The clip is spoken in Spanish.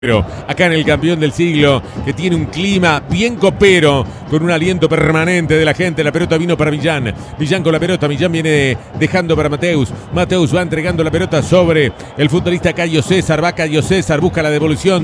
Pero acá en el campeón del siglo, que tiene un clima bien copero, con un aliento permanente de la gente. La pelota vino para Millán. Millán con la pelota. Millán viene dejando para Mateus. Mateus va entregando la pelota sobre el futbolista Cayo César. Va Cayo César, busca la devolución.